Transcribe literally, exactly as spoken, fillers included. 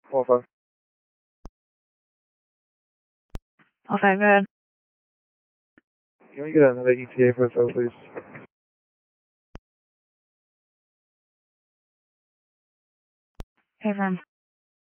All five. All five, go ahead. Can we get another E T A for us, please? Okay, firm.